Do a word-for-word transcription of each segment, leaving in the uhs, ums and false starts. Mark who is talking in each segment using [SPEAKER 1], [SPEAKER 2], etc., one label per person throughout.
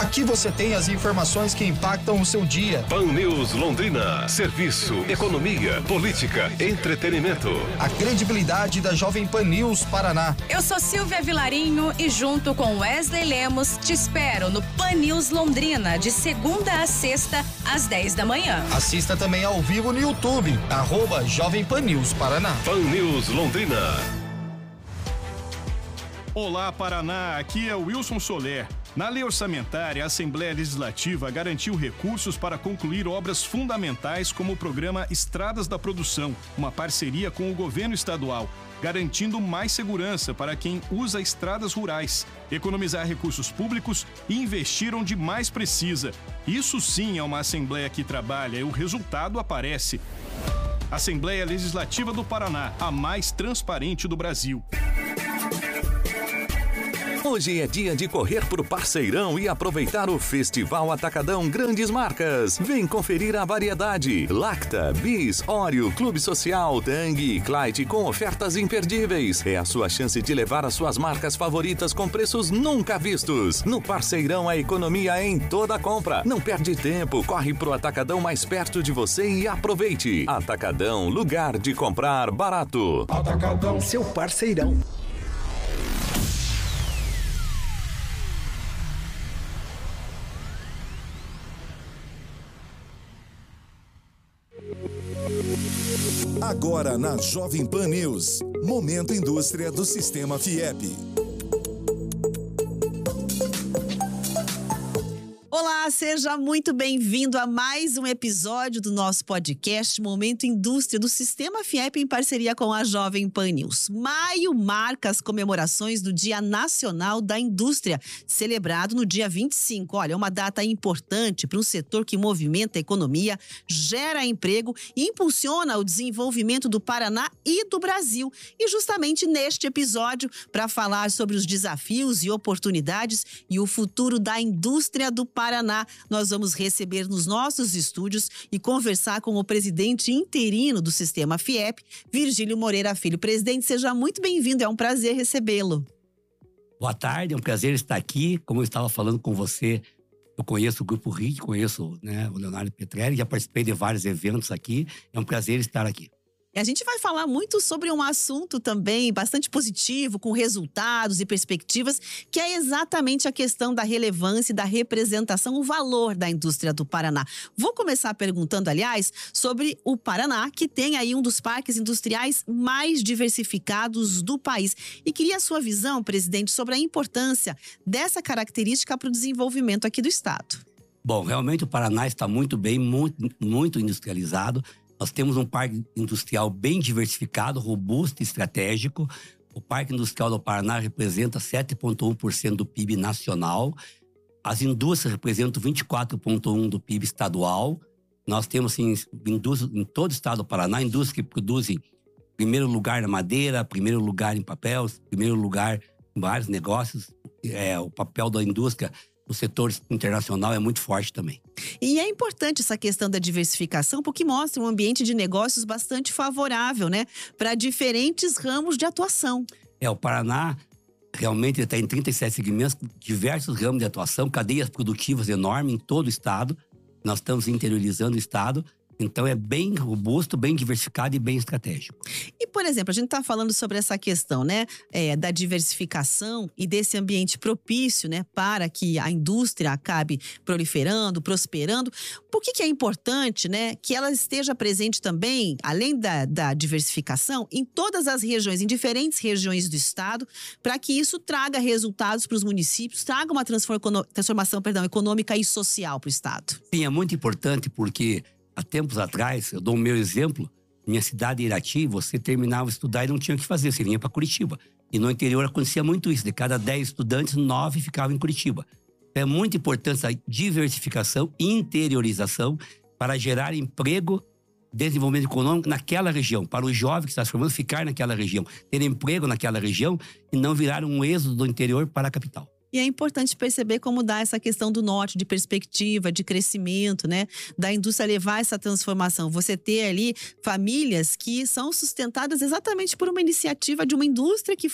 [SPEAKER 1] Aqui você tem as informações que impactam o seu dia.
[SPEAKER 2] Pan News Londrina. Serviço, economia, política, entretenimento.
[SPEAKER 1] A credibilidade da Jovem Pan News Paraná.
[SPEAKER 3] Eu sou Silvia Vilarinho e junto com Wesley Lemos te espero no Pan News Londrina de segunda a sexta às dez da manhã.
[SPEAKER 1] Assista também ao vivo no YouTube, arroba Jovem Pan News Paraná.
[SPEAKER 2] Pan News Londrina.
[SPEAKER 4] Olá, Paraná, aqui é o Wilson Soler. Na lei orçamentária, a Assembleia Legislativa garantiu recursos para concluir obras fundamentais como o programa Estradas da Produção, uma parceria com o governo estadual, garantindo mais segurança para quem usa estradas rurais, economizar recursos públicos e investir onde mais precisa. Isso sim é uma Assembleia que trabalha e o resultado aparece. Assembleia Legislativa do Paraná, a mais transparente do Brasil.
[SPEAKER 5] Hoje é dia de correr pro Parceirão e aproveitar o Festival Atacadão Grandes Marcas. Vem conferir a variedade. Lacta, Bis, Oreo, Clube Social, Tang e Clyde com ofertas imperdíveis. É a sua chance de levar as suas marcas favoritas com preços nunca vistos. No Parceirão, a economia é em toda compra. Não perde tempo, corre pro Atacadão mais perto de você e aproveite. Atacadão, lugar de comprar barato.
[SPEAKER 6] Atacadão, seu parceirão.
[SPEAKER 7] Agora na Jovem Pan News, Momento Indústria do Sistema Fiep.
[SPEAKER 8] Olá, seja muito bem-vindo a mais um episódio do nosso podcast Momento Indústria do Sistema Fiep em parceria com a Jovem Pan News. Maio marca as comemorações do Dia Nacional da Indústria, celebrado no dia vinte e cinco. Olha, é uma data importante para um setor que movimenta a economia, gera emprego e impulsiona o desenvolvimento do Paraná e do Brasil. E justamente neste episódio, para falar sobre os desafios e oportunidades e o futuro da indústria do Paraná, nós vamos receber nos nossos estúdios e conversar com o presidente interino do Sistema Fiep, Virgílio Moreira Filho. Presidente, seja muito bem-vindo, é um prazer recebê-lo.
[SPEAKER 9] Boa tarde, é um prazer estar aqui. Como eu estava falando com você, eu conheço o Grupo R I C, conheço, né, o Leonardo Petrelli, já participei de vários eventos aqui, é um prazer estar aqui.
[SPEAKER 8] E a gente vai falar muito sobre um assunto também bastante positivo, com resultados e perspectivas, que é exatamente a questão da relevância e da representação, o valor da indústria do Paraná. Vou começar perguntando, aliás, sobre o Paraná, que tem aí um dos parques industriais mais diversificados do país. E queria a sua visão, presidente, sobre a importância dessa característica para o desenvolvimento aqui do estado.
[SPEAKER 9] Bom, realmente o Paraná está muito bem, muito, muito industrializado. Nós temos um parque industrial bem diversificado, robusto e estratégico. O Parque Industrial do Paraná representa sete vírgula um por cento do P I B nacional. As indústrias representam vinte e quatro vírgula um por cento do P I B estadual. Nós temos assim, indústrias em todo o estado do Paraná, indústrias que produzem primeiro lugar na madeira, primeiro lugar em papel, primeiro lugar em vários negócios. É, o papel da indústria no setor internacional é muito forte também.
[SPEAKER 8] E é importante essa questão da diversificação porque mostra um ambiente de negócios bastante favorável, né, para diferentes ramos de atuação.
[SPEAKER 9] É, o Paraná realmente está em trinta e sete segmentos, diversos ramos de atuação, cadeias produtivas enormes em todo o estado. Nós estamos interiorizando o estado. Então é bem robusto, bem diversificado e bem estratégico.
[SPEAKER 8] E, por exemplo, a gente está falando sobre essa questão, né, é, da diversificação e desse ambiente propício, né, para que a indústria acabe proliferando, prosperando. Por que que é importante, né, que ela esteja presente também, além da, da diversificação, em todas as regiões, em diferentes regiões do estado, para que isso traga resultados para os municípios, traga uma transformação, perdão, econômica e social para o estado?
[SPEAKER 9] Sim, é muito importante porque há tempos atrás, eu dou o meu exemplo, minha cidade, Irati, você terminava de estudar e não tinha o que fazer, você vinha para Curitiba. E no interior acontecia muito isso, de cada dez estudantes, nove ficavam em Curitiba. Então é muito importante essa diversificação, interiorização, para gerar emprego, desenvolvimento econômico naquela região, para o jovem que está se formando ficar naquela região, ter emprego naquela região e não virar um êxodo do interior para a capital.
[SPEAKER 8] E é importante perceber como dá essa questão do norte, de perspectiva, de crescimento, né? Da indústria levar essa transformação. Você ter ali famílias que são sustentadas exatamente por uma iniciativa de uma indústria que foi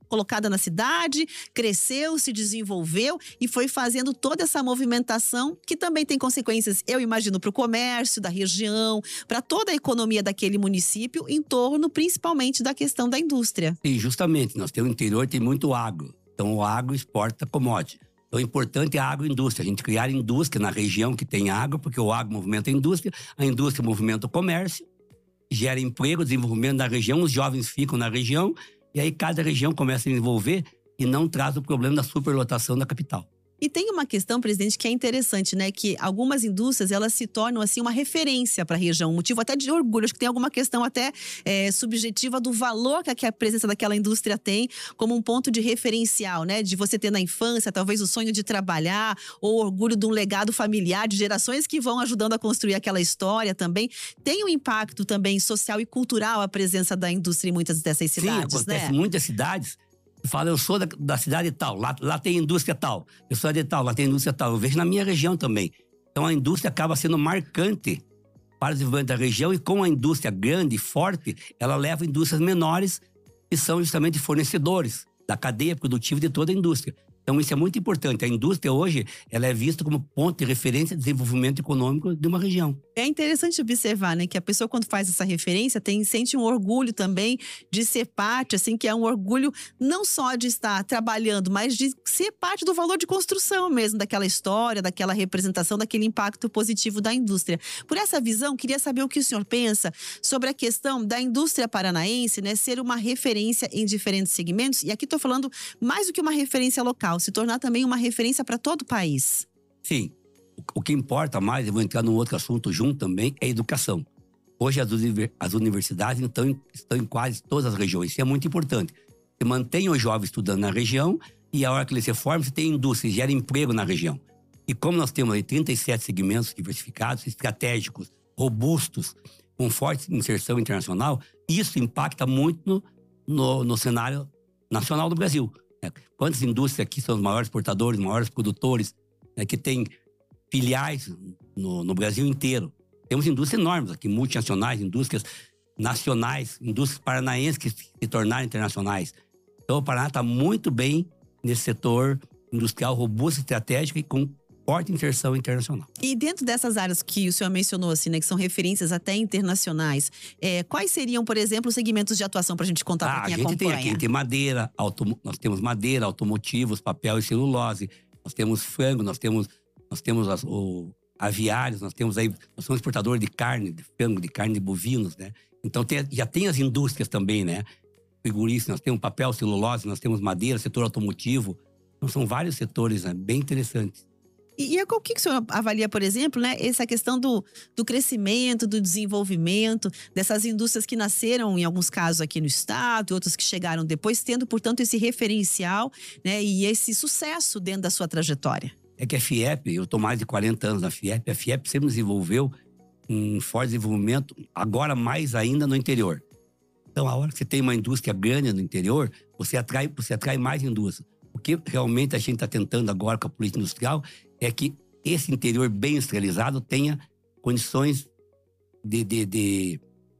[SPEAKER 8] colocada na cidade, cresceu, se desenvolveu e foi fazendo toda essa movimentação que também tem consequências, eu imagino, para o comércio da região, para toda a economia daquele município, em torno principalmente da questão da indústria.
[SPEAKER 9] E justamente, nós temos o interior, tem muito agro. Então o agro exporta commodity. Então o importante é a agroindústria, a gente criar indústria na região que tem agro, porque o agro movimenta a indústria, a indústria movimenta o comércio, gera emprego, desenvolvimento da região, os jovens ficam na região, e aí cada região começa a desenvolver e não traz o problema da superlotação da capital.
[SPEAKER 8] E tem uma questão, presidente, que é interessante, né? Que algumas indústrias, elas se tornam, assim, uma referência para a região. Um motivo até de orgulho. Acho que tem alguma questão até é, subjetiva do valor que a presença daquela indústria tem como um ponto de referencial, né? De você ter na infância, talvez, o sonho de trabalhar ou orgulho de um legado familiar, de gerações que vão ajudando a construir aquela história também. Tem um impacto também social e cultural a presença da indústria em muitas dessas cidades,
[SPEAKER 9] Sim, acontece
[SPEAKER 8] né?
[SPEAKER 9] em muitas cidades. Fala, eu sou da, da cidade tal, lá, lá tem indústria tal. Eu sou de tal, lá tem indústria tal. Eu vejo na minha região também. Então a indústria acaba sendo marcante para o desenvolvimento da região e com a indústria grande e forte, ela leva indústrias menores que são justamente fornecedores da cadeia produtiva de toda a indústria. Então isso é muito importante. A indústria hoje, ela é vista como ponto de referência de desenvolvimento econômico de uma região.
[SPEAKER 8] É interessante observar, né, que a pessoa quando faz essa referência tem, sente um orgulho também de ser parte, assim, que é um orgulho não só de estar trabalhando, mas de ser parte do valor de construção mesmo daquela história, daquela representação, daquele impacto positivo da indústria. Por essa visão, queria saber o que o senhor pensa sobre a questão da indústria paranaense, né, ser uma referência em diferentes segmentos. E aqui estou falando mais do que uma referência local, se tornar também uma referência para todo o país.
[SPEAKER 9] Sim. O que importa mais, eu vou entrar num outro assunto junto também, é a educação. Hoje as, as universidades então, estão em quase todas as regiões. Isso é muito importante. Você mantém os jovens estudando na região e a hora que eles se formam, você tem indústria, gera emprego na região. E como nós temos aí trinta e sete segmentos diversificados, estratégicos, robustos, com forte inserção internacional, isso impacta muito no, no, no cenário nacional do Brasil. Né? Quantas indústrias aqui são os maiores exportadores, os maiores produtores, né, que têm filiais no, no Brasil inteiro. Temos indústrias enormes aqui, multinacionais, indústrias nacionais, indústrias paranaenses que se tornaram internacionais. Então o Paraná está muito bem nesse setor industrial robusto, estratégico e com forte inserção internacional.
[SPEAKER 8] E dentro dessas áreas que o senhor mencionou, assim, né, que são referências até internacionais, é, quais seriam, por exemplo, os segmentos de atuação para a gente contar
[SPEAKER 9] Ah,
[SPEAKER 8] para quem
[SPEAKER 9] a gente
[SPEAKER 8] acompanha?
[SPEAKER 9] tem aqui, tem madeira, automo, nós temos madeira, automotivos, papel e celulose, nós temos frango, nós temos, nós temos as, o, aviários, nós temos aí, nós somos exportadores de carne, de frango, de carne de bovinos, né? Então tem, já tem as indústrias também, né? Frigoríficos, nós temos papel, celulose, nós temos madeira, setor automotivo. Então são vários setores, né, bem interessantes.
[SPEAKER 8] E, e o que, que o senhor avalia, por exemplo, né, essa questão do, do crescimento, do desenvolvimento, dessas indústrias que nasceram, em alguns casos, aqui no estado, outras que chegaram depois, tendo, portanto, esse referencial, né, e esse sucesso dentro da sua trajetória?
[SPEAKER 9] É que a FIEP, eu estou mais de quarenta anos na FIEP, a FIEP sempre desenvolveu um forte desenvolvimento, agora mais ainda no interior. Então, a hora que você tem uma indústria grande no interior, você atrai, você atrai mais indústria. O que realmente a gente está tentando agora com a política industrial é que esse interior bem industrializado tenha condições de, de, de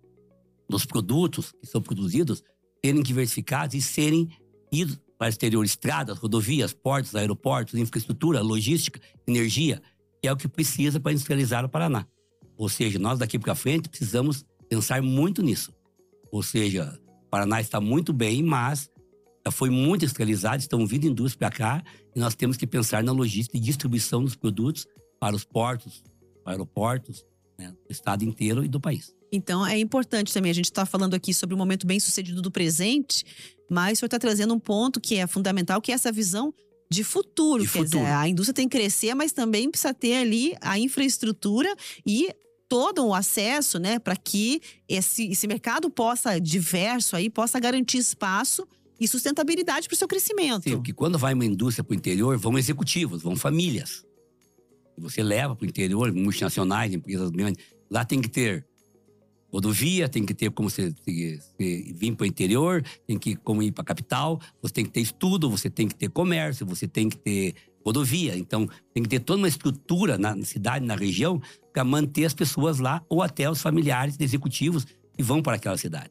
[SPEAKER 9] dos produtos que são produzidos serem diversificados e serem idos para o exterior, estradas, rodovias, portos, aeroportos, infraestrutura, logística, energia, que é o que precisa para industrializar o Paraná. Ou seja, nós daqui para frente precisamos pensar muito nisso. Ou seja, o Paraná está muito bem, mas já foi muito industrializado, estão vindo indústrias para cá e nós temos que pensar na logística e distribuição dos produtos para os portos, aeroportos, né, do estado inteiro e do país.
[SPEAKER 8] Então, é importante também, a gente está falando aqui sobre o momento bem sucedido do presente, mas o senhor está trazendo um ponto que é fundamental, que é essa visão de futuro.
[SPEAKER 9] De
[SPEAKER 8] Quer
[SPEAKER 9] futuro.
[SPEAKER 8] dizer, a indústria tem que crescer, mas também precisa ter ali a infraestrutura e todo o acesso, né, para que esse, esse mercado possa, diverso aí, possa garantir espaço e sustentabilidade para o seu crescimento.
[SPEAKER 9] Sim, porque quando vai uma indústria para o interior, vão executivos, vão famílias. Você leva para o interior, multinacionais, empresas grandes, lá tem que ter rodovia, tem que ter como você, você, você vir para o interior, tem que como ir para a capital, você tem que ter estudo, você tem que ter comércio, você tem que ter rodovia. Então, tem que ter toda uma estrutura na cidade, na região, para manter as pessoas lá ou até os familiares de executivos que vão para aquela cidade.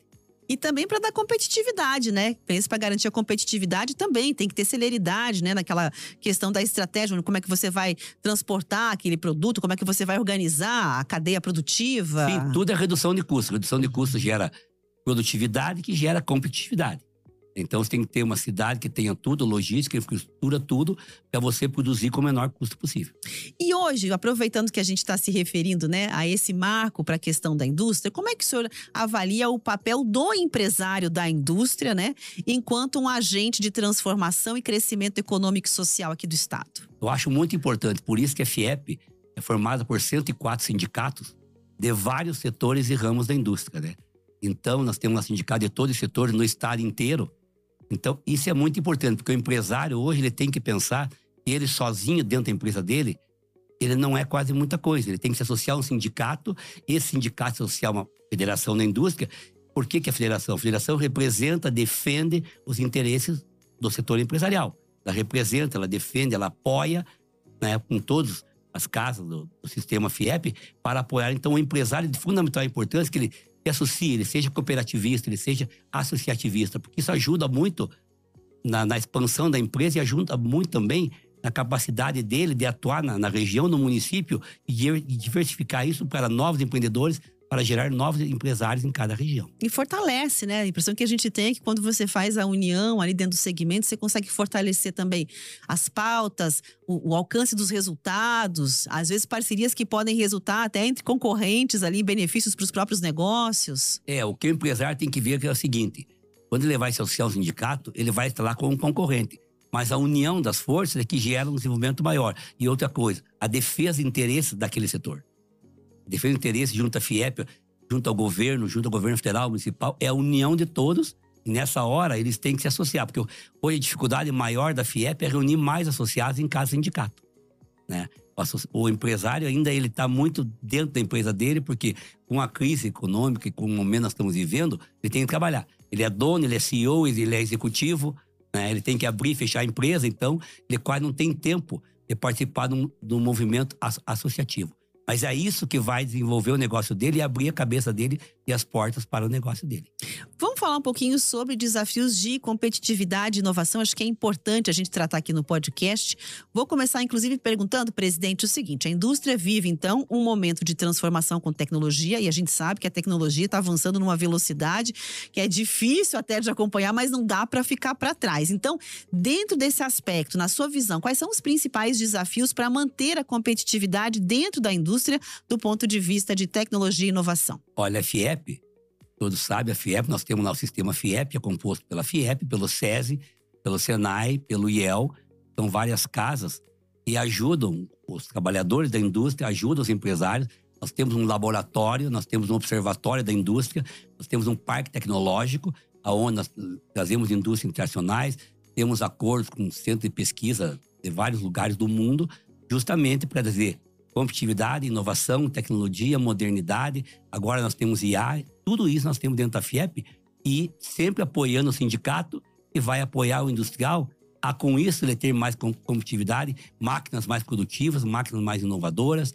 [SPEAKER 8] E também para dar competitividade, né? Pensa para garantir a competitividade também, tem que ter celeridade, né? Naquela questão da estratégia, como é que você vai transportar aquele produto, como é que você vai organizar a cadeia produtiva.
[SPEAKER 9] Sim, tudo é redução de custo. Redução de custo gera produtividade, que gera competitividade. Então, você tem que ter uma cidade que tenha tudo, logística, infraestrutura, tudo, para você produzir com o menor custo possível.
[SPEAKER 8] E hoje, aproveitando que a gente está se referindo, né, a esse marco para a questão da indústria, como é que o senhor avalia o papel do empresário da indústria, né, enquanto um agente de transformação e crescimento econômico e social aqui do Estado?
[SPEAKER 9] Eu acho muito importante, por isso que a FIEP é formada por cento e quatro sindicatos de vários setores e ramos da indústria, né? Então, nós temos um sindicato de todos os setores no Estado inteiro. Então, isso é muito importante, porque o empresário hoje ele tem que pensar que ele sozinho dentro da empresa dele, ele não é quase muita coisa. Ele tem que se associar a um sindicato, esse sindicato se associar a uma federação na indústria. Por que que a federação? A federação representa, defende os interesses do setor empresarial. Ela representa, ela defende, ela apoia, né, com todas as casas do, do sistema FIEP, para apoiar, então, o empresário de fundamental importância que ele se associe, ele seja cooperativista, ele seja associativista, porque isso ajuda muito na, na expansão da empresa e ajuda muito também na capacidade dele de atuar na, na região, no município e de, de diversificar isso para novos empreendedores, para gerar novos empresários em cada região.
[SPEAKER 8] E fortalece, né? A impressão que a gente tem é que quando você faz a união ali dentro do segmento, você consegue fortalecer também as pautas, o, o alcance dos resultados, às vezes parcerias que podem resultar até entre concorrentes ali, benefícios para os próprios negócios.
[SPEAKER 9] É, o que o empresário tem que ver que é o seguinte, quando ele vai se associar ao sindicato, ele vai estar lá com um concorrente. Mas a união das forças é que gera um desenvolvimento maior. E outra coisa, a defesa de interesses daquele setor. Defesa de interesse junto à FIEP, junto ao governo, junto ao governo federal, municipal, é a união de todos. E nessa hora, eles têm que se associar. Porque hoje a dificuldade maior da FIEP é reunir mais associados em cada sindicato, né? O empresário ainda ele está muito dentro da empresa dele, porque com a crise econômica e com o momento que nós estamos vivendo, ele tem que trabalhar. Ele é dono, ele é C E O, ele é executivo, né? Ele tem que abrir e fechar a empresa, então ele quase não tem tempo de participar do, do movimento associativo. Mas é isso que vai desenvolver o negócio dele e abrir a cabeça dele e as portas para o negócio dele.
[SPEAKER 8] Vamos falar um pouquinho sobre desafios de competitividade e inovação. Acho que é importante a gente tratar aqui no podcast. Vou começar, inclusive, perguntando, presidente, o seguinte. A indústria vive, então, um momento de transformação com tecnologia e a gente sabe que a tecnologia está avançando numa velocidade que é difícil até de acompanhar, mas não dá para ficar para trás. Então, dentro desse aspecto, na sua visão, quais são os principais desafios para manter a competitividade dentro da indústria do ponto de vista de tecnologia e inovação?
[SPEAKER 9] Olha, a FIEP, todos sabem, a FIEP, nós temos lá o sistema FIEP, é composto pela FIEP, pelo SESI, pelo SENAI, pelo I E L. São várias casas que ajudam os trabalhadores da indústria, ajudam os empresários. Nós temos um laboratório, nós temos um observatório da indústria, nós temos um parque tecnológico, onde nós trazemos indústrias internacionais, temos acordos com centros de pesquisa de vários lugares do mundo, justamente para dizer competitividade, inovação, tecnologia, modernidade. Agora nós temos I A, tudo isso nós temos dentro da FIEP e sempre apoiando o sindicato que vai apoiar o industrial a, com isso, ele ter mais competitividade, máquinas mais produtivas, máquinas mais inovadoras.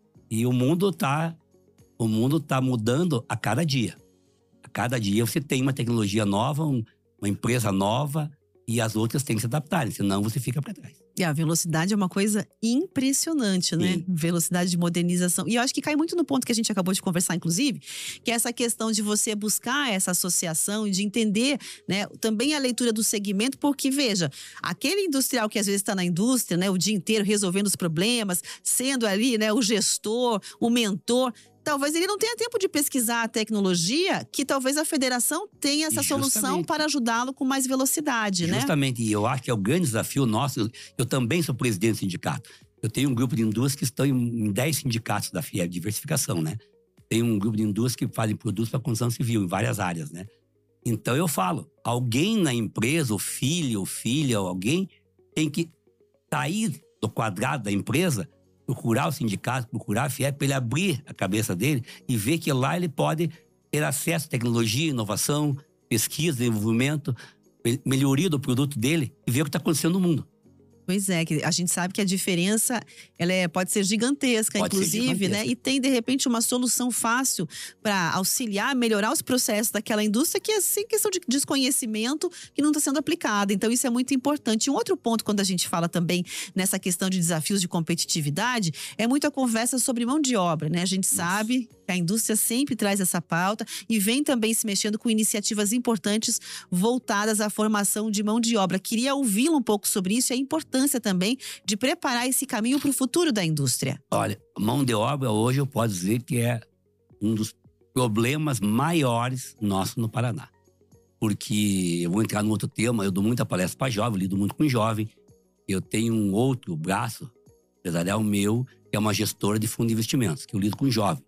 [SPEAKER 9] E o mundo está o mundo tá mudando a cada dia. A cada dia você tem uma tecnologia nova, um, uma empresa nova e as outras têm que se adaptarem, senão você fica para trás.
[SPEAKER 8] E a velocidade é uma coisa impressionante, né? Sim. Velocidade de modernização. E eu acho que cai muito no ponto que a gente acabou de conversar, inclusive, que é essa questão de você buscar essa associação e de entender, né, também a leitura do segmento, porque, veja, aquele industrial que às vezes está na indústria, né, o dia inteiro resolvendo os problemas, sendo ali, né, o gestor, o mentor, talvez ele não tenha tempo de pesquisar a tecnologia, que talvez a federação tenha essa Justamente. solução para ajudá-lo com mais velocidade, né?
[SPEAKER 9] Justamente, e eu acho que é o grande desafio nosso. Eu, eu também sou presidente do sindicato. Eu tenho um grupo de indústrias que estão em dez sindicatos da FIEP, diversificação, né? Tem um grupo de indústrias que fazem produtos para construção civil, em várias áreas, né? Então eu falo, alguém na empresa, o filho, o filha, alguém tem que sair do quadrado da empresa, procurar o sindicato, procurar a FIEP, para ele abrir a cabeça dele e ver que lá ele pode ter acesso à tecnologia, inovação, pesquisa, desenvolvimento, melhoria do produto dele e ver o que está acontecendo no mundo.
[SPEAKER 8] Pois é, que a gente sabe que a diferença ela é, pode ser gigantesca,
[SPEAKER 9] Pode
[SPEAKER 8] inclusive,
[SPEAKER 9] ser gigantesca.
[SPEAKER 8] né? E tem, de repente, uma solução fácil para auxiliar, melhorar os processos daquela indústria que é sem questão de desconhecimento que não está sendo aplicada. Então, isso é muito importante. Um outro ponto, quando a gente fala também nessa questão de desafios de competitividade, é muito a conversa sobre mão de obra, né? A gente sabe que a indústria sempre traz essa pauta e vem também se mexendo com iniciativas importantes voltadas à formação de mão de obra. Queria ouvi-lo um pouco sobre isso e a importância também de preparar esse caminho para o futuro da indústria.
[SPEAKER 9] Olha, mão de obra hoje eu posso dizer que é um dos problemas maiores nossos no Paraná. Porque eu vou entrar num outro tema, eu dou muita palestra para jovem, lido muito com jovem. Eu tenho um outro braço empresarial meu, que é uma gestora de fundo de investimentos, que eu lido com jovem.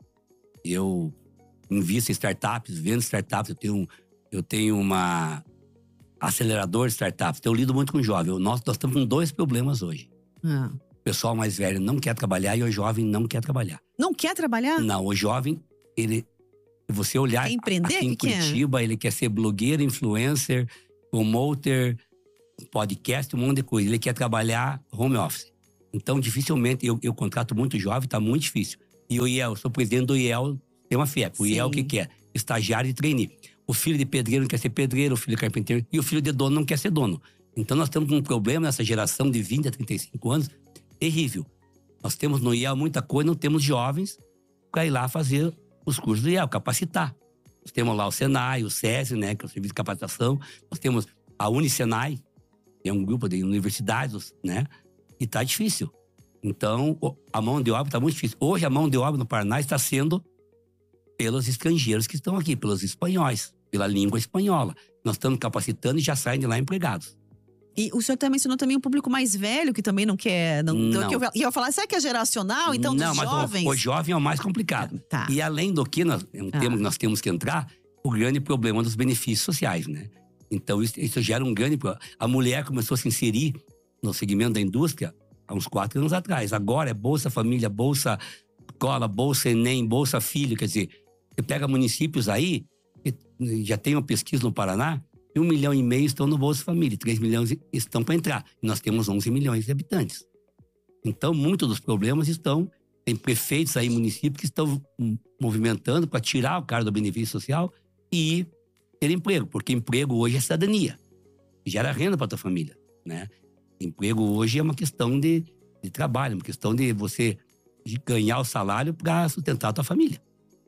[SPEAKER 9] Eu invisto em startups, vendo startups, eu tenho, eu tenho uma acelerador de startups, então eu lido muito com jovem. Nós, nós estamos com dois problemas hoje.
[SPEAKER 8] Ah.
[SPEAKER 9] O pessoal mais velho não quer trabalhar e o jovem não quer trabalhar.
[SPEAKER 8] Não quer trabalhar?
[SPEAKER 9] Não, o jovem, ele, se você olhar
[SPEAKER 8] quer empreender?
[SPEAKER 9] aqui em
[SPEAKER 8] que
[SPEAKER 9] Curitiba,
[SPEAKER 8] que é?
[SPEAKER 9] ele quer ser blogueiro, influencer, promoter, podcast, um monte de coisa. Ele quer trabalhar home office. Então, dificilmente, eu, eu contrato muito jovem, tá muito difícil. E o I E L, eu sou presidente do I E L, tem uma F I E P. O I E L, o que que é? Estagiário e trainee. O filho de pedreiro não quer ser pedreiro, o filho de carpinteiro, e o filho de dono não quer ser dono. Então, nós temos um problema nessa geração de vinte a trinta e cinco anos terrível. Nós temos no I E L muita coisa, não temos jovens para ir lá fazer os cursos do I E L, capacitar. Nós temos lá o Senai, o SESI, né, que é o Serviço de Capacitação. Nós temos a Unisenai, que é um grupo de universidades, né, e tá difícil. Então, a mão de obra está muito difícil. Hoje, a mão de obra no Paraná está sendo pelos estrangeiros que estão aqui, pelos espanhóis, pela língua espanhola. Nós estamos capacitando e já saem de lá empregados.
[SPEAKER 8] E o senhor também mencionou também um público mais velho que também não quer. Não,
[SPEAKER 9] não.
[SPEAKER 8] Que eu ia falar, será que é geracional? Então, dos
[SPEAKER 9] não, mas
[SPEAKER 8] jovens.
[SPEAKER 9] O, o jovem é o mais complicado.
[SPEAKER 8] Tá.
[SPEAKER 9] E além do que, nós, é um
[SPEAKER 8] Ah.
[SPEAKER 9] tema que nós temos que entrar, o grande problema dos benefícios sociais, né? Então, isso, isso gera um grande problema. A mulher começou a se inserir no segmento da indústria há uns quatro anos atrás. Agora é Bolsa Família, Bolsa Escola, Bolsa Enem, Bolsa Filho. Quer dizer, você pega municípios aí, já tem uma pesquisa no Paraná, e um milhão e meio estão no Bolsa Família, três milhões estão para entrar. E nós temos onze milhões de habitantes. Então, muitos dos problemas estão... Tem prefeitos aí, municípios, que estão movimentando para tirar o cara do benefício social e ter emprego. Porque emprego hoje é cidadania. Gera renda para a tua família, né? Emprego hoje é uma questão de, de trabalho, uma questão de você ganhar o salário para sustentar a tua família.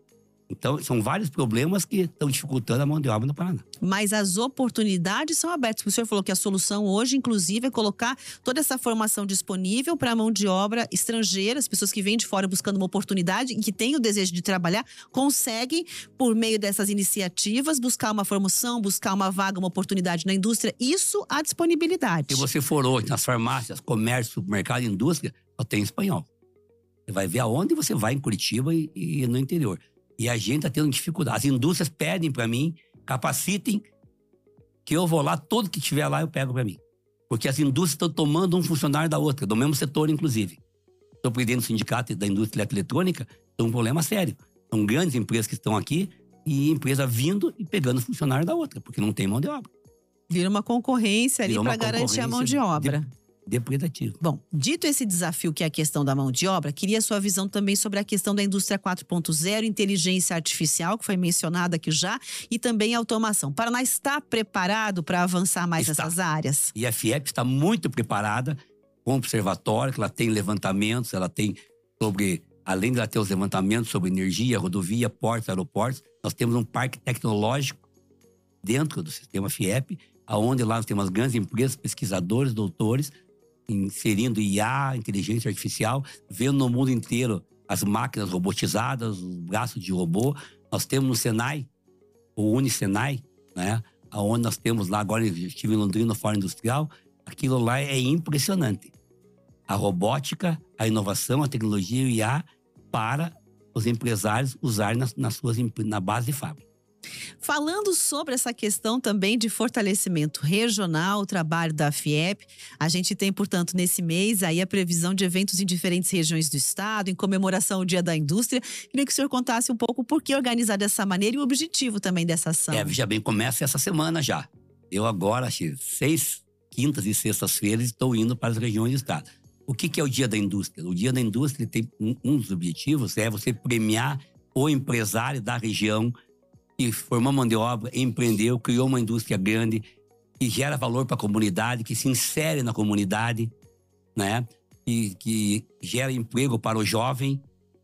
[SPEAKER 9] Então, são vários problemas que estão dificultando a mão de obra no Paraná.
[SPEAKER 8] Mas as oportunidades são abertas. O senhor falou que a solução hoje, inclusive, é colocar toda essa formação disponível para a mão de obra estrangeira. As pessoas que vêm de fora buscando uma oportunidade e que têm o desejo de trabalhar, conseguem, por meio dessas iniciativas, buscar uma formação, buscar uma vaga, uma oportunidade na indústria. Isso há disponibilidade.
[SPEAKER 9] Se você for hoje nas farmácias, comércio, supermercado, indústria, só tem espanhol. Você vai ver aonde você vai em Curitiba e, e no interior. E a gente está tendo dificuldade. As indústrias pedem para mim, capacitem, que eu vou lá, todo que tiver lá eu pego para mim. Porque as indústrias estão tomando um funcionário da outra, do mesmo setor, inclusive. Estou presidente do sindicato da indústria eletrônica, é um problema sério. São grandes empresas que estão aqui e empresa vindo e pegando funcionário da outra, porque não tem mão de obra.
[SPEAKER 8] Vira uma concorrência ali para garantir a mão de obra.
[SPEAKER 9] De... depredativo.
[SPEAKER 8] Bom, dito esse desafio que é a questão da mão de obra, queria a sua visão também sobre a questão da indústria quatro ponto zero, inteligência artificial, que foi mencionada aqui já, e também automação. O Paraná está preparado para avançar mais
[SPEAKER 9] está.
[SPEAKER 8] nessas áreas?
[SPEAKER 9] E a F I E P está muito preparada com o observatório, que ela tem levantamentos, ela tem sobre, além de ela ter os levantamentos sobre energia, rodovia, portos, aeroportos, nós temos um parque tecnológico dentro do sistema F I E P, onde lá nós temos grandes empresas, pesquisadores, doutores, inserindo I A, inteligência artificial, vendo no mundo inteiro as máquinas robotizadas, os braços de robô. Nós temos no Senai, o Unisenai, né? Onde nós temos lá, agora eu estive em Londrina, no Fórum Industrial, aquilo lá é impressionante. A robótica, a inovação, a tecnologia e o I A para os empresários usarem nas, nas suas, na base de fábrica.
[SPEAKER 8] Falando sobre essa questão também de fortalecimento regional, o trabalho da F I E P, a gente tem, portanto, nesse mês aí a previsão de eventos em diferentes regiões do estado, em comemoração ao Dia da Indústria. Queria que o senhor contasse um pouco por que organizar dessa maneira e o objetivo também dessa ação.
[SPEAKER 9] É, veja bem, começa essa semana já. Eu agora, acho que seis quintas e sextas-feiras estão indo para as regiões do estado. O que, que é o Dia da Indústria? O Dia da Indústria tem um, um dos objetivos é você premiar o empresário da região que formou mão de obra, empreendeu, criou uma indústria grande, que gera valor para a comunidade, que se insere na comunidade, né? E que gera emprego para o jovem,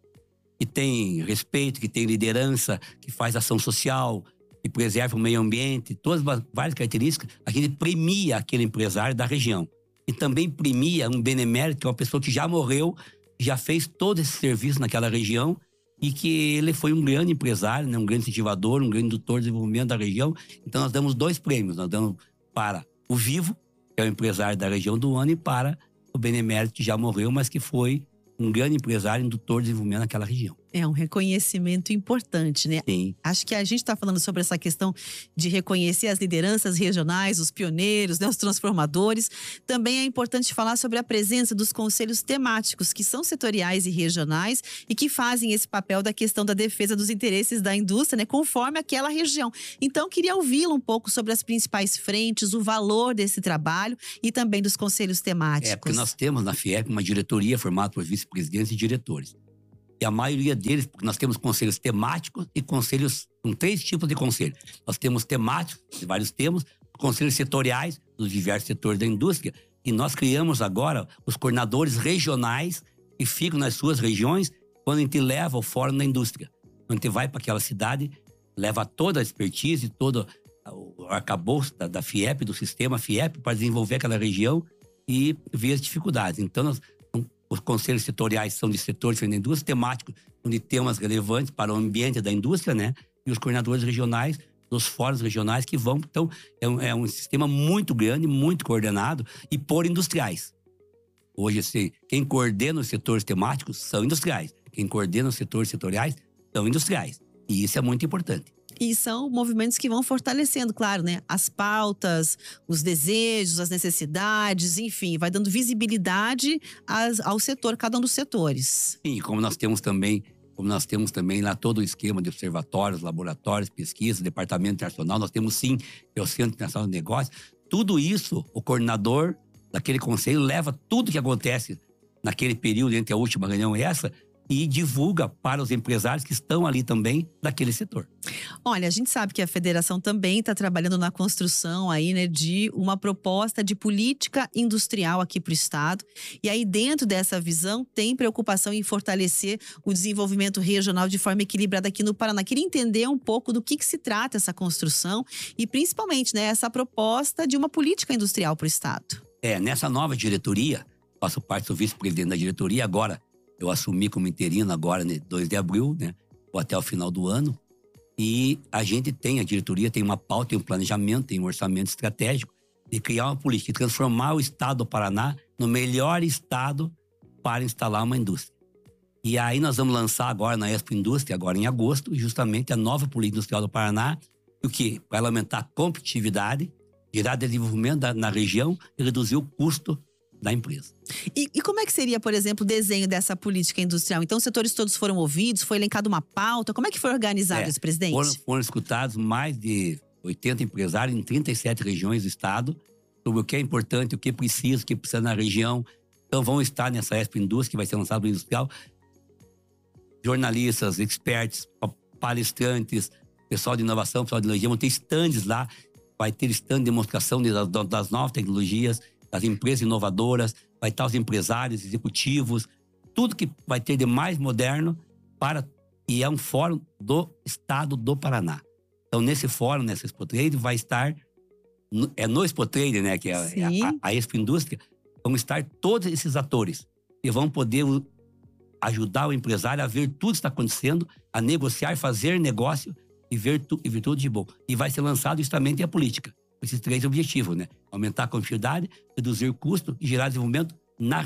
[SPEAKER 9] que tem respeito, que tem liderança, que faz ação social, que preserva o meio ambiente, todas as várias características. A gente premia aquele empresário da região. E também premia um benemérito, que é uma pessoa que já morreu, já fez todo esse serviço naquela região e que ele foi um grande empresário, né? Um grande incentivador, um grande indutor de desenvolvimento da região. Então nós damos dois prêmios. Nós damos para o vivo, que é o empresário da região do ano, e para o benemérito que já morreu, mas que foi um grande empresário, indutor de desenvolvimento naquela região.
[SPEAKER 8] É um reconhecimento importante, né?
[SPEAKER 9] Sim.
[SPEAKER 8] Acho que a gente está falando sobre essa questão de reconhecer as lideranças regionais, os pioneiros, né, os transformadores. Também é importante falar sobre a presença dos conselhos temáticos, que são setoriais e regionais e que fazem esse papel da questão da defesa dos interesses da indústria, né, conforme aquela região. Então, queria ouvi-lo um pouco sobre as principais frentes, o valor desse trabalho e também dos conselhos temáticos.
[SPEAKER 9] É, porque nós temos na FIEP uma diretoria formada por vice-presidentes e diretores. E a maioria deles, porque nós temos conselhos temáticos e conselhos, com três tipos de conselhos. Nós temos temáticos, de vários temas, conselhos setoriais, dos diversos setores da indústria, e nós criamos agora os coordenadores regionais que ficam nas suas regiões quando a gente leva o fórum da indústria. Quando a gente vai para aquela cidade, leva toda a expertise, todo o arcabouço da, da FIEP, do sistema FIEP, para desenvolver aquela região e ver as dificuldades. Então, nós os conselhos setoriais são de setores da indústria, temáticos, onde temas relevantes para o ambiente da indústria, né? E os coordenadores regionais, dos fóruns regionais que vão. Então, é um, é um sistema muito grande, muito coordenado e por industriais. Hoje, assim, quem coordena os setores temáticos são industriais. Quem coordena os setores setoriais são industriais. E isso é muito importante.
[SPEAKER 8] E são movimentos que vão fortalecendo, claro, né? As pautas, os desejos, as necessidades, enfim, vai dando visibilidade as, ao setor, cada um dos setores.
[SPEAKER 9] Sim, como nós temos também, como nós temos também lá todo o esquema de observatórios, laboratórios, pesquisa, departamento internacional, nós temos sim, que é o Centro Internacional de Negócios. Tudo isso, o coordenador daquele conselho leva tudo que acontece naquele período entre a última reunião e essa, e divulga para os empresários que estão ali também daquele setor.
[SPEAKER 8] Olha, a gente sabe que a federação também está trabalhando na construção aí, né, de uma proposta de política industrial aqui para o estado. E aí, dentro dessa visão, tem preocupação em fortalecer o desenvolvimento regional de forma equilibrada aqui no Paraná. Queria entender um pouco do que, que se trata essa construção e, principalmente, né, essa proposta de uma política industrial para o estado.
[SPEAKER 9] É, nessa nova diretoria, faço parte, sou vice-presidente da diretoria agora. Eu assumi como interino agora, né, dois de abril, né, ou até o final do ano. E a gente tem, a diretoria tem uma pauta, tem um planejamento, tem um orçamento estratégico de criar uma política, de transformar o estado do Paraná no melhor estado para instalar uma indústria. E aí nós vamos lançar agora na Expo Indústria, agora em agosto, justamente a nova política industrial do Paraná, o que? Para aumentar a competitividade, gerar desenvolvimento da, na região e reduzir o custo da empresa.
[SPEAKER 8] E, e como é que seria, por exemplo, o desenho dessa política industrial? Então, os setores todos foram ouvidos? Foi elencada uma pauta? Como é que foi organizado
[SPEAKER 9] é,
[SPEAKER 8] isso, presidente?
[SPEAKER 9] Foram, foram escutados mais de oitenta empresários em trinta e sete regiões do estado sobre o que é importante, o que precisa, o que precisa na região. Então, vão estar nessa Expo Indústria, que vai ser lançada no industrial, jornalistas, experts, palestrantes, pessoal de inovação, pessoal de tecnologia, vão ter estandes lá, vai ter stand de demonstração de, das, das novas tecnologias, das empresas inovadoras, vai estar os empresários, executivos, tudo que vai ter de mais moderno para... E é um fórum do estado do Paraná. Então, nesse fórum, nessa Expo Trade, vai estar... No, é no Expo Trade, né, que é a, a, a Expo Indústria, vão estar todos esses atores que vão poder ajudar o empresário a ver tudo que está acontecendo, a negociar, fazer negócio e ver, tu, e ver tudo de bom. E vai ser lançado justamente a política. Esses três objetivos, né? Aumentar a competitividade, reduzir o custo e gerar desenvolvimento na região.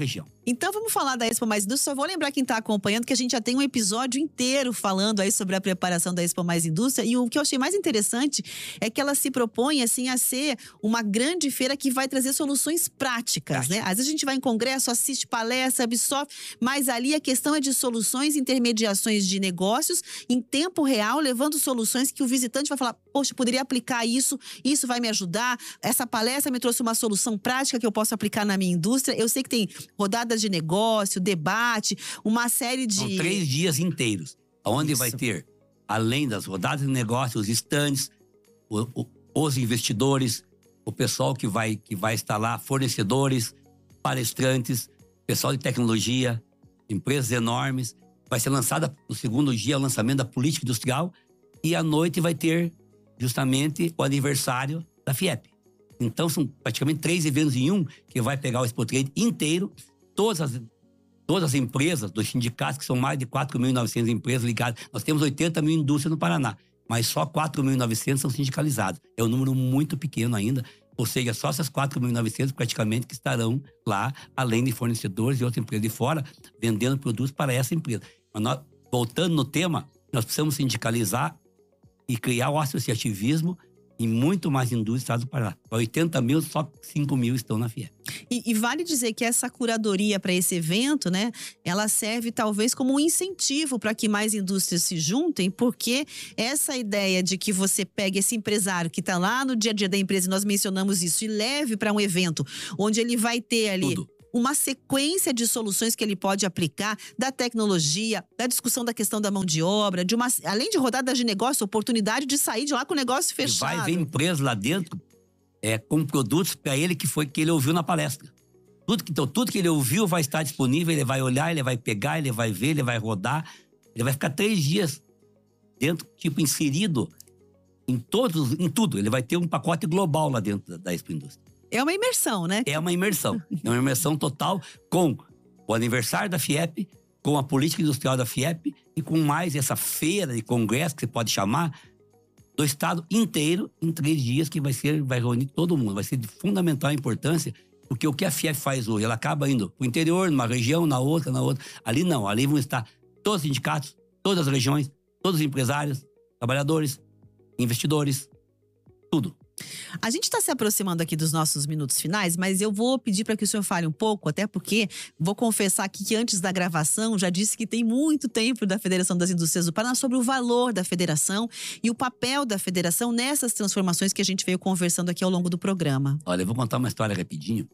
[SPEAKER 8] Então vamos falar da Expo Mais Indústria. Só vou lembrar quem está acompanhando que a gente já tem um episódio inteiro falando aí sobre a preparação da Expo Mais Indústria. E o que eu achei mais interessante é que ela se propõe assim a ser uma grande feira que vai trazer soluções práticas, né? Às vezes a gente vai em congresso, assiste palestra, absorve, mas ali a questão é de soluções, intermediações de negócios em tempo real, levando soluções que o visitante vai falar, poxa, poderia aplicar isso, isso vai me ajudar. Essa palestra me trouxe uma solução prática que eu posso aplicar na minha indústria. Eu sei que tem rodada de negócio, debate, uma série de...
[SPEAKER 9] São três dias inteiros, onde Isso. vai ter, além das rodadas de negócio, os estandes, o, o, os investidores, o pessoal que vai, que vai estar lá, fornecedores, palestrantes, pessoal de tecnologia, empresas enormes. Vai ser lançada no segundo dia o lançamento da política industrial e à noite vai ter justamente o aniversário da FIEP. Então são praticamente três eventos em um que vai pegar o Expo Trade inteiro. Todas as, todas as empresas dos sindicatos, que são mais de quatro mil e novecentas empresas ligadas. Nós temos oitenta mil indústrias no Paraná, mas só quatro mil e novecentas são sindicalizadas. É um número muito pequeno ainda, ou seja, só essas quatro mil e novecentas praticamente que estarão lá, além de fornecedores e outras empresas de fora, vendendo produtos para essa empresa. Mas nós, voltando no tema, nós precisamos sindicalizar e criar o associativismo em muito mais indústria do estado do Paraná. Para oitenta mil, só cinco mil estão na FIEP.
[SPEAKER 8] E, e vale dizer que essa curadoria para esse evento, né, ela serve talvez como um incentivo para que mais indústrias se juntem, porque essa ideia de que você pegue esse empresário que está lá no dia a dia da empresa, e nós mencionamos isso, e leve para um evento onde ele vai ter ali... Tudo. Uma sequência de soluções que ele pode aplicar, da tecnologia, da discussão da questão da mão de obra, de uma, além de rodadas de negócio, oportunidade de sair de lá com o negócio fechado.
[SPEAKER 9] E vai ver empresa lá dentro é, com produtos para ele que foi que ele ouviu na palestra. Tudo que, então, tudo que ele ouviu vai estar disponível, ele vai olhar, ele vai pegar, ele vai ver, ele vai rodar. Ele vai ficar três dias dentro, tipo, inserido em todos, em tudo. Ele vai ter um pacote global lá dentro da, da Expo Indústria.
[SPEAKER 8] É uma imersão, né?
[SPEAKER 9] É uma imersão. É uma imersão total com o aniversário da FIEP, com a política industrial da FIEP e com mais essa feira de congresso, que você pode chamar, do estado inteiro, em três dias, que vai ser, vai reunir todo mundo. Vai ser de fundamental importância, porque o que a FIEP faz hoje, ela acaba indo para o interior, numa região, na outra, na outra. Ali não, ali vão estar todos os sindicatos, todas as regiões, todos os empresários, trabalhadores, investidores, tudo.
[SPEAKER 8] A gente está se aproximando aqui dos nossos minutos finais, mas eu vou pedir para que o senhor fale um pouco, até porque vou confessar aqui que antes da gravação já disse que tem muito tempo da Federação das Indústrias do Paraná sobre o valor da federação e o papel da federação nessas transformações que a gente veio conversando aqui ao longo do programa.
[SPEAKER 9] Olha, eu vou contar uma história rapidinho.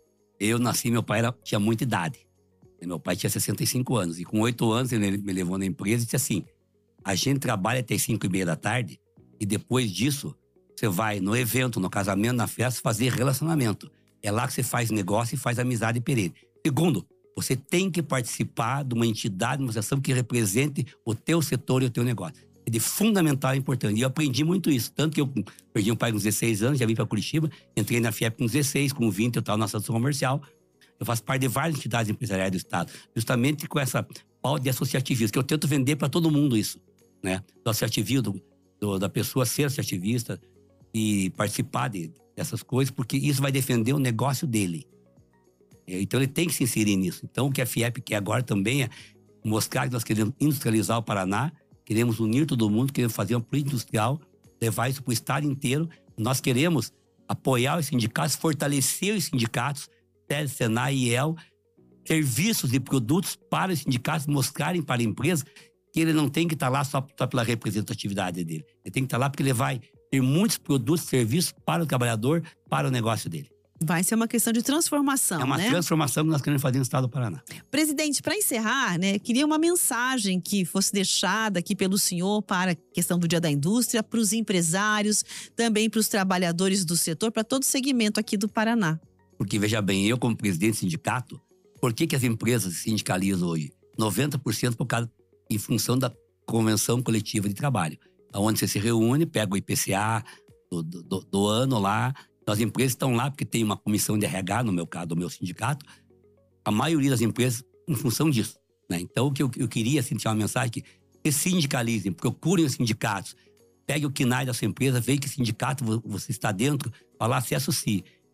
[SPEAKER 9] Eu nasci, meu pai era, tinha muita idade. Meu pai tinha sessenta e cinco anos e com oito anos ele me levou na empresa e disse assim, a gente trabalha até cinco e meia da tarde e depois disso você vai no evento, no casamento, na festa, fazer relacionamento. É lá que você faz negócio e faz amizade perene. Segundo, você tem que participar de uma entidade, uma associação que represente o teu setor e o teu negócio. É de fundamental importância. E eu aprendi muito isso. Tanto que eu perdi um pai com dezesseis anos, já vim para Curitiba, entrei na FIEP com dezesseis, com vinte eu estava na associação comercial. Eu faço parte de várias entidades empresariais do Estado, justamente com essa pauta de associativismo, que eu tento vender para todo mundo isso, né? Do associativismo, do, do, da pessoa ser associativista, e participar de, dessas coisas, porque isso vai defender o negócio dele. Então ele tem que se inserir nisso. Então o que a FIEP quer agora também é mostrar que nós queremos industrializar o Paraná, queremos unir todo mundo, queremos fazer uma política industrial, levar isso para o estado inteiro. Nós queremos apoiar os sindicatos, fortalecer os sindicatos, S E S, Senai e I E L, serviços e produtos para os sindicatos mostrarem para a empresa que ele não tem que estar lá só, só pela representatividade dele. Ele tem que estar lá porque ele vai ter muitos produtos e serviços para o trabalhador, para o negócio dele.
[SPEAKER 8] Vai ser uma questão de transformação, né?
[SPEAKER 9] É uma
[SPEAKER 8] né?
[SPEAKER 9] transformação que nós queremos fazer no estado do Paraná.
[SPEAKER 8] Presidente, para encerrar, né, queria uma mensagem que fosse deixada aqui pelo senhor para a questão do Dia da Indústria, para os empresários, também para os trabalhadores do setor, para todo o segmento aqui do Paraná.
[SPEAKER 9] Porque, veja bem, eu como presidente do sindicato, por que que as empresas se sindicalizam hoje? noventa por cento por causa, em função da convenção coletiva de trabalho. Onde você se reúne, pega o I P C A do, do, do ano lá. As empresas estão lá porque tem uma comissão de R H, no meu caso, do meu sindicato. A maioria das empresas, em função disso, né? Então, o que eu, eu queria, assim, tinha uma mensagem que se sindicalizem, procurem os sindicatos, pegue o K N A I da sua empresa, veja que sindicato você está dentro, vá lá, se associe.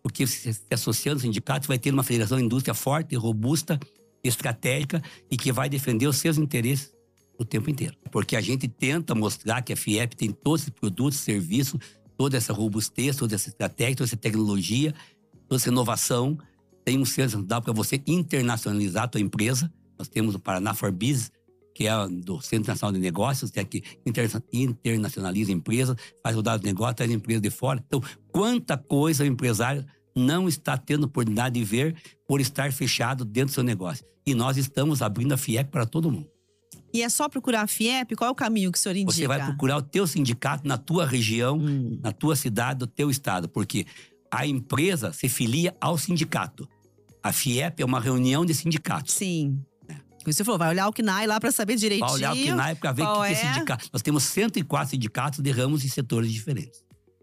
[SPEAKER 9] Porque se, se associando aos sindicatos, vai ter uma federação de indústria forte, robusta, estratégica e que vai defender os seus interesses o tempo inteiro. Porque a gente tenta mostrar que a FIEP tem todos esses produtos, serviços, toda essa robustez, toda essa estratégia, toda essa tecnologia, toda essa inovação. Tem um selo nacional para você internacionalizar a tua empresa. Nós temos o Paraná for Business, que é do Centro Nacional de Negócios, que é que internacionaliza empresas, faz rodar os negócios, traz empresas de fora. Então, quanta coisa o empresário não está tendo oportunidade de ver por estar fechado dentro do seu negócio. E nós estamos abrindo a FIEP para todo mundo.
[SPEAKER 8] E é só procurar a FIEP? Qual é o caminho que o senhor indica?
[SPEAKER 9] Você vai procurar o teu sindicato na tua região, hum. na tua cidade, no teu estado. Porque a empresa se filia ao sindicato. A FIEP é uma reunião de sindicatos.
[SPEAKER 8] Sim. Você falou, vai olhar o C N A I lá para saber direitinho.
[SPEAKER 9] Vai olhar o C N A I para ver o que é, é sindicato. Nós temos cento e quatro sindicatos de ramos e setores diferentes.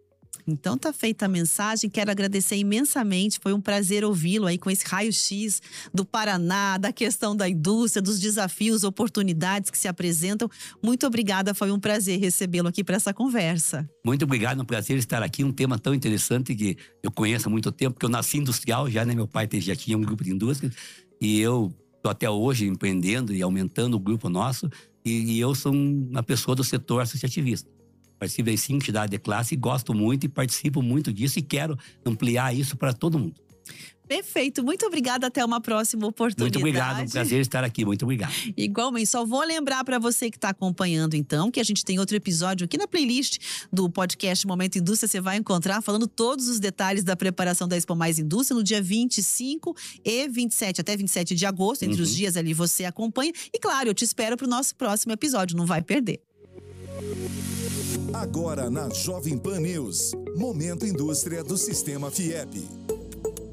[SPEAKER 8] Então tá feita a mensagem, quero agradecer imensamente, foi um prazer ouvi-lo aí com esse raio-x do Paraná, da questão da indústria, dos desafios, oportunidades que se apresentam. Muito obrigada, foi um prazer recebê-lo aqui para essa conversa.
[SPEAKER 9] Muito obrigado, é um prazer estar aqui, um tema tão interessante que eu conheço há muito tempo, porque eu nasci industrial já, né? Meu pai já tinha um grupo de indústria e eu estou até hoje empreendendo e aumentando o grupo nosso e, e eu sou uma pessoa do setor associativista. Participo das cinco entidades de classe e gosto muito e participo muito disso e quero ampliar isso para todo mundo.
[SPEAKER 8] Perfeito, muito obrigada, até uma próxima oportunidade.
[SPEAKER 9] Muito obrigado, é um prazer estar aqui, muito obrigado.
[SPEAKER 8] Igualmente, só vou lembrar para você que está acompanhando então, que a gente tem outro episódio aqui na playlist do podcast Momento Indústria, você vai encontrar falando todos os detalhes da preparação da Expo Mais Indústria no dia vinte e cinco e vinte e sete, até vinte e sete de agosto, entre uhum. os dias ali você acompanha. E claro, eu te espero para o nosso próximo episódio, não vai perder.
[SPEAKER 7] Agora na Jovem Pan News, Momento Indústria do Sistema FIEP.